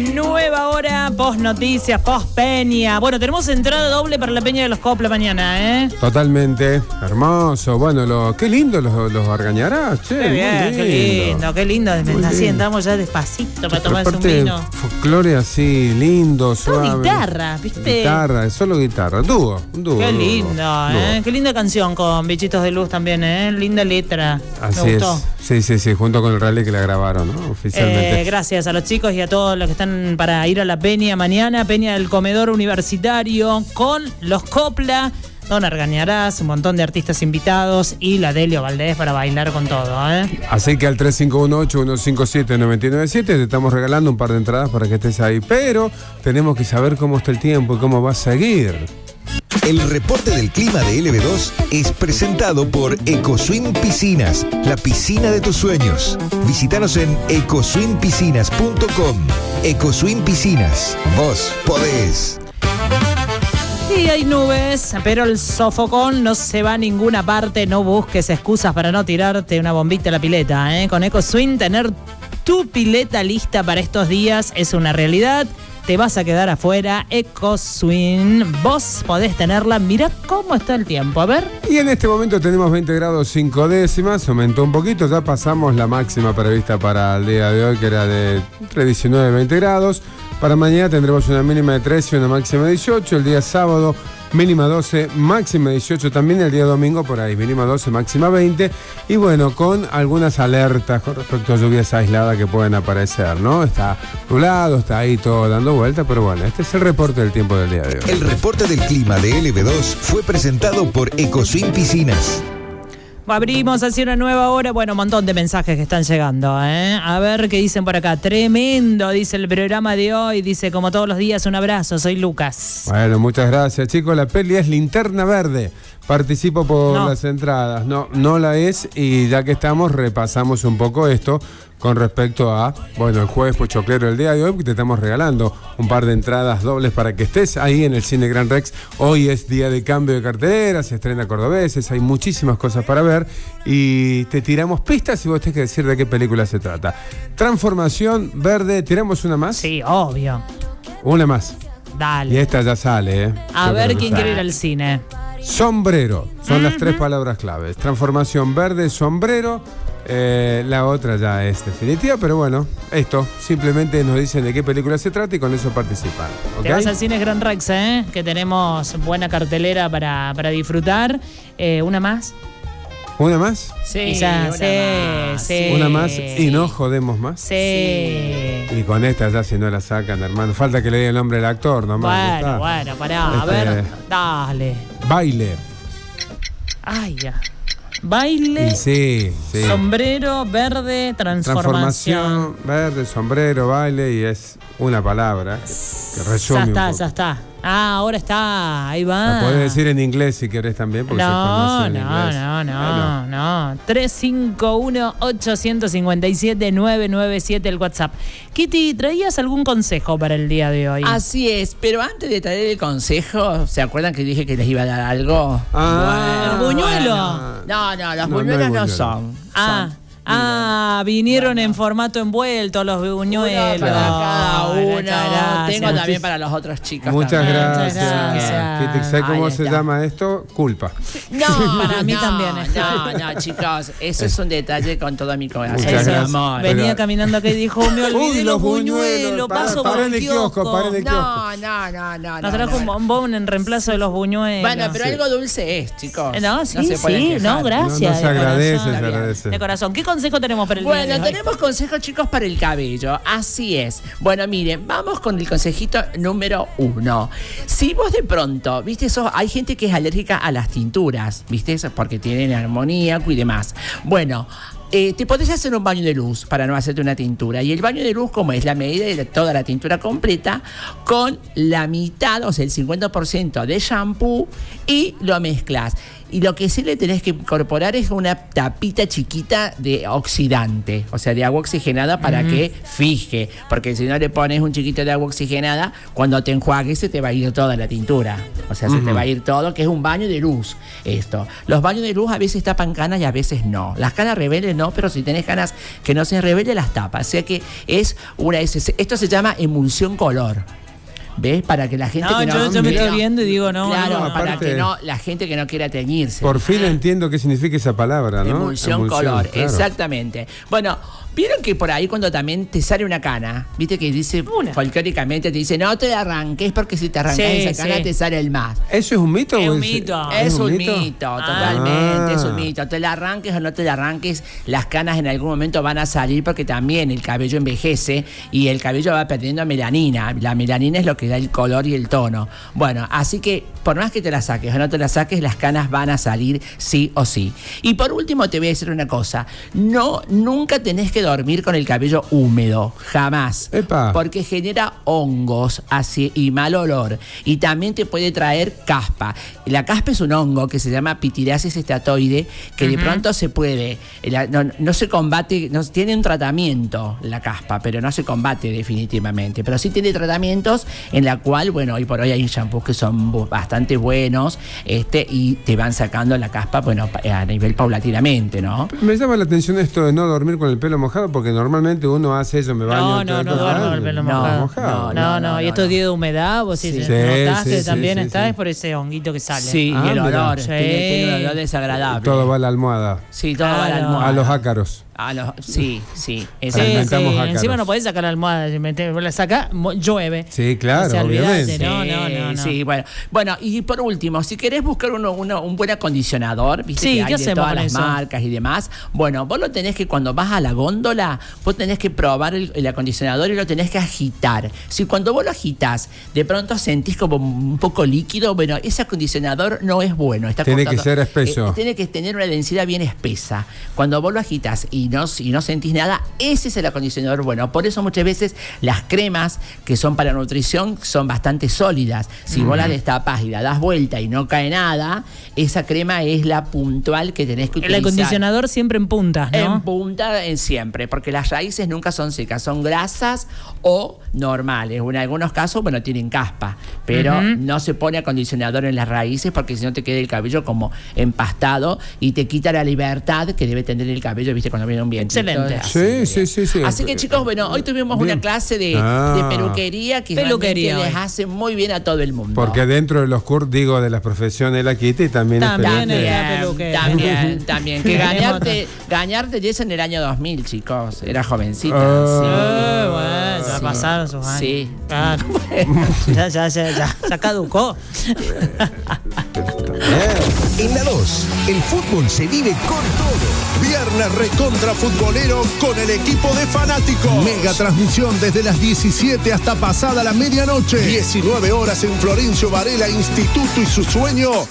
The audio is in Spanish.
Nueva hora, post noticias, post peña. Bueno, tenemos entrada doble para la peña de los Copla mañana, ¿eh? Totalmente, hermoso. Bueno, qué lindo los Argañarás, che. Qué bien, qué lindo. Así entramos ya despacito para tomarse un vino. Folclore así, lindo, suave. Solo guitarra, ¿viste? Guitarra, solo guitarra. Un dúo. Qué lindo, ¿eh? Qué linda canción con Bichitos de Luz también, ¿eh? Linda letra. Así me gustó. Sí, junto con el rally que la grabaron, ¿no? Oficialmente. Gracias a los chicos y a todos los que están para ir a la peña mañana, peña del comedor universitario con los Copla, Don Argañarás, un montón de artistas invitados y la Delio Valdés para bailar con todo, ¿eh? Así que al 3518-157-997 te estamos regalando un par de entradas para que estés ahí, pero tenemos que saber cómo está el tiempo y cómo va a seguir. El reporte del clima de LB2 es presentado por EcoSwim Piscinas, la piscina de tus sueños. Visítanos en ecoswimpiscinas.com. EcoSwim Piscinas, vos podés. Sí, hay nubes, pero el sofocón no se va a ninguna parte. No busques excusas para no tirarte una bombita a la pileta, ¿eh? Con EcoSwim, tener tu pileta lista para estos días es una realidad. Te vas a quedar afuera. EcoSwim, vos podés tenerla. Mirá cómo está el tiempo, a ver. Y en este momento tenemos 20 grados 5 décimas, aumentó un poquito, ya pasamos la máxima prevista para el día de hoy, que era de entre 19 y 20 grados. Para mañana tendremos una mínima de 13 y una máxima de 18. El día sábado, mínima 12, máxima 18. También el día domingo por ahí, mínima 12, máxima 20. Y bueno, con algunas alertas con respecto a lluvias aisladas que pueden aparecer, ¿no? Está nublado, está ahí todo dando vuelta, pero bueno, este es el reporte del tiempo del día de hoy. El reporte del clima de LB2 fue presentado por EcoSwim Piscinas. Abrimos hacia una nueva hora. Bueno, un montón de mensajes que están llegando, ¿eh? A ver qué dicen por acá. Tremendo, dice el programa de hoy. Dice, como todos los días, un abrazo. Soy Lucas. Bueno, muchas gracias, chicos. La peli es Linterna Verde. Participo por las entradas. No la es. Y ya que estamos, repasamos un poco esto con respecto a, bueno, el jueves pochoclero del día de hoy, porque te estamos regalando un par de entradas dobles para que estés ahí en el Cine Gran Rex. Hoy es día de cambio de cartelera, se estrena Cordobeses, hay muchísimas cosas para ver y te tiramos pistas y vos tenés que decir de qué película se trata. Transformación Verde, ¿tiramos una más? Sí, obvio. Una más. Dale. Y esta ya sale, ¿eh? A ver quién quiere ir al cine. Sombrero, son las tres palabras claves. Transformación Verde, sombrero. La otra ya es definitiva, pero bueno, esto simplemente nos dicen de qué película se trata y con eso participan. ¿Okay? Te vas al Cine Gran Rex, que tenemos buena cartelera para disfrutar. ¿Una más? ¿Una más? Sí, sí. ¿Una más y no jodemos más? Sí. Y con esta ya si no la sacan, hermano. Falta que le diga el nombre del actor nomás. Bueno, pará, a ver, dale. Baile. Ay, ya. Baile, sí. Sombrero, verde, transformación. Verde, sombrero, baile y es una palabra que resume. Ya está. Ahora está, ahí va. La podés decir en inglés si querés también, porque se conoce en inglés. No. 351-857-997 el WhatsApp. Kitty, ¿traías algún consejo para el día de hoy? Así es, pero antes de traer el consejo, ¿se acuerdan que dije que les iba a dar algo? ¿El buñuelo? No, los buñuelos no son. Vinieron en formato envuelto los buñuelos. Para cada uno. Gracias. Tengo también para los otros chicos. Muchas también. gracias. ¿Sabes cómo se llama esto? Culpa. No, para mí también. No, chicos, eso es un detalle con todo mi corazón. Muchas gracias. Amor. Venía caminando acá y dijo, me olvidé los buñuelos. Paso por el kiosco. No. Nos trajo un bombón en reemplazo de los buñuelos. Bueno, pero algo dulce es, chicos. Gracias. Se agradece. De corazón. ¿Qué consejo tenemos para el día de hoy? Bueno, tenemos consejos, chicos, para el cabello. Así es. Bueno, miren, vamos con el consejito número 1. Si vos de pronto, viste, hay gente que es alérgica a las tinturas, viste, porque tienen amoníaco y demás. Bueno, te podés hacer un baño de luz para no hacerte una tintura. Y el baño de luz, como es la medida de toda la tintura completa, con la mitad, o sea, el 50% de shampoo y lo mezclas. Y lo que sí le tenés que incorporar es una tapita chiquita de oxidante, o sea, de agua oxigenada para que fije, porque si no le pones un chiquito de agua oxigenada, cuando te enjuagues se te va a ir toda la tintura, o sea, se te va a ir todo, que es un baño de luz esto. Los baños de luz a veces tapan canas y a veces no. Las canas rebeldes no, pero si tenés canas que no se rebelen, las tapas. O sea que esto se llama emulsión color. ¿Ves? Para que la gente que no... yo me estoy viendo y digo, no. Claro, no, para aparte, que no, la gente que no quiera teñirse. Por fin entiendo qué significa esa palabra, ¿no? Emulsión color, claro. Exactamente. Bueno, ¿vieron que por ahí cuando también te sale una cana? ¿Viste que dice, folclóricamente te dice, no te arranques porque si te arrancas esa cana te sale el más? ¿Eso es un mito? Es o un mito. Es un mito, totalmente, es un Ah. mito. Te la arranques o no te la arranques, las canas en algún momento van a salir porque también el cabello envejece y el cabello va perdiendo melanina. La melanina es lo que da el color y el tono. Bueno, así que por más que te la saques o no te la saques, las canas van a salir sí o sí. Y por último te voy a decir una cosa. Nunca tenés que dormir con el cabello húmedo, jamás. Epa. Porque genera hongos y mal olor. Y también te puede traer caspa. La caspa es un hongo que se llama Pityriasis estatoide, que de pronto se puede, no se combate, tiene un tratamiento la caspa, pero no se combate definitivamente. Pero sí tiene tratamientos en la cual, bueno, hoy por hoy hay shampoos que son bastante buenos, y te van sacando la caspa, bueno, a nivel paulatinamente, ¿no? Me llama la atención esto de no dormir con el pelo mojado, porque normalmente uno hace eso, me baño. No duermo con el pelo mojado. No, y estos días de humedad, vos sí. Notaste también está, es por ese honguito que sale. Sí, y el mira. olor, tiene un olor desagradable. Todo va a la almohada. Sí, todo va a la almohada. A los ácaros. Sí. Alimentamos ácaros. Encima no podés sacar la almohada, si la sacás, llueve. Sí, claro, O sea, obviamente. No. Sí, bueno, y por último, si querés buscar un buen acondicionador, viste Sí, que ¿qué hay de hacemos todas con las eso? marcas y demás, bueno, vos lo tenés que, cuando vas a la góndola, vos tenés que probar el acondicionador y lo tenés que agitar. Si cuando vos lo agitás, de pronto sentís como un poco líquido, bueno, ese acondicionador no es bueno. Tiene que ser espeso. Tiene que tener una densidad bien espesa. Cuando vos lo agitás y no sentís nada, ese es el acondicionador bueno. Por eso muchas veces las cremas que son para nutrición son bastante sólidas. Si vos las destapás y la das vuelta y no cae nada, esa crema es la puntual que tenés que utilizar. El acondicionador siempre en puntas, ¿no? En punta, siempre, porque las raíces nunca son secas, son grasas o normales. En algunos casos, bueno, tienen caspa, pero no se pone acondicionador en las raíces porque si no te queda el cabello como empastado y te quita la libertad que debe tener el cabello, viste, cuando viene un viento. Excelente. Sí. Así que, chicos, bueno, hoy tuvimos una clase de peluquería que realmente les hace muy bien a todo el mundo. Porque dentro de los cursos, de las profesiones de la Kitty también es peluquera. También. Que Gañarte ya es en el año 2000, chicos. Era jovencita. Bueno, ya pasaron sus años. Sí. Claro. Ya caducó. En la 2, el fútbol se vive con todo. Viernes recontra futbolero con el equipo de fanáticos. Mega transmisión desde las 17 hasta pasada la medianoche. 19 horas en Florencio Varela, Instituto y su sueño.